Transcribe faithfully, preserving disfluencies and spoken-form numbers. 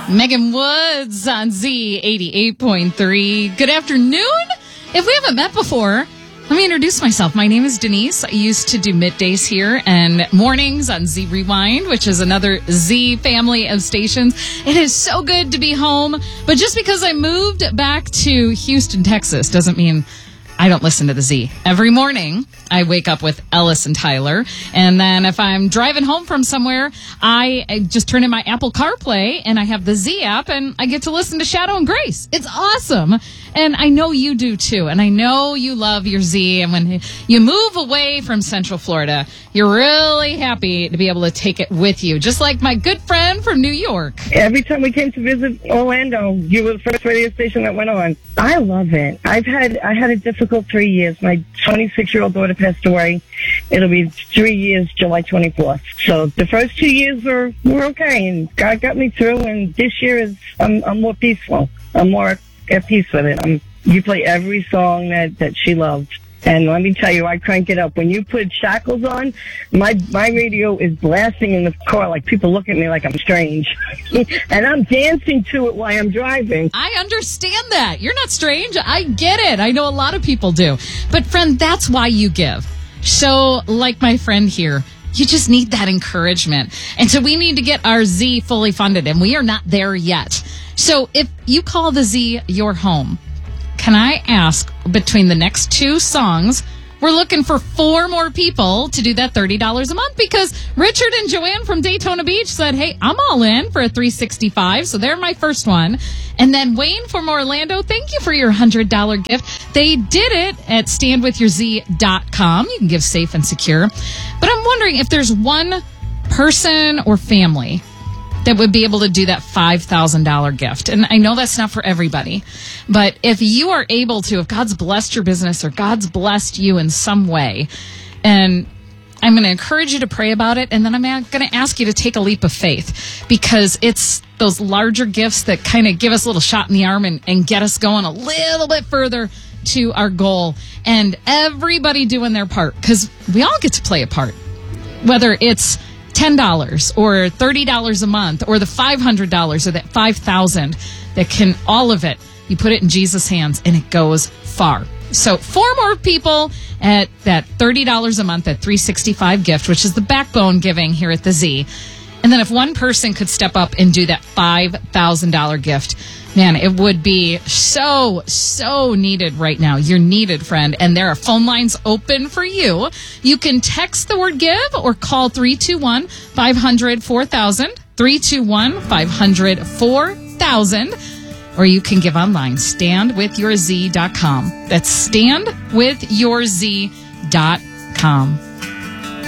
Megan Woods on Z eighty-eight point three. Good afternoon. If we haven't met before, let me introduce myself. My name is Denise. I used to do middays here and mornings on Z Rewind, which is another Z family of stations. It is so good to be home. But just because I moved back to Houston, Texas, doesn't mean I don't listen to the Z. Every morning, I wake up with Ellis and Tyler. And then if I'm driving home from somewhere, I just turn in my Apple CarPlay and I have the Z app and I get to listen to Shadow and Grace. It's awesome. And I know you do too. And I know you love your Z. And when you move away from Central Florida, you're really happy to be able to take it with you. Just like my good friend from New York. Every time we came to visit Orlando, you were the first radio station that went on. I love it. I've had, I had a difficult three years. My twenty-six-year-old daughter passed away. It'll be three years, July twenty-fourth. So the first two years were, were okay. And God got me through. And this year is, I'm, I'm more peaceful. I'm more at peace with it. I'm, you play every song that, that she loved. And let me tell you, I crank it up. When you put Shackles on, my my radio is blasting in the car. Like, people look at me like I'm strange. And I'm dancing to it while I'm driving. I understand that. You're not strange. I get it. I know a lot of people do. But, friend, that's why you give. So, like my friend here, you just need that encouragement. And so we need to get our Z fully funded, and we are not there yet. So if you call the Z your home, can I ask, between the next two songs, we're looking for four more people to do that thirty dollars a month, because Richard and Joanne from Daytona Beach said, hey, I'm all in for a three sixty-five, so they're my first one. And then Wayne from Orlando, thank you for your one hundred dollars gift. They did it at stand with your z dot com. You can give safe and secure. But I'm wondering if there's one person or family that would be able to do that five thousand dollars gift. And I know that's not for everybody, but if you are able to, if God's blessed your business or God's blessed you in some way, and I'm going to encourage you to pray about it, and then I'm going to ask you to take a leap of faith, because it's those larger gifts that kind of give us a little shot in the arm and, and get us going a little bit further to our goal. And everybody doing their part, because we all get to play a part, whether it's ten dollars or thirty dollars a month or the five hundred dollars or that five thousand dollars, that can, all of it, you put it in Jesus' hands and it goes far. So four more people at that thirty dollars a month at three sixty-five gift, which is the backbone giving here at the Z. And then if one person could step up and do that five thousand dollars gift, man, it would be so, so needed right now. You're needed, friend. And there are phone lines open for you. You can text the word give or call three two one, five hundred, four thousand, three two one, five hundred, four thousand. Or you can give online, stand with your z dot com. That's stand with your z dot com.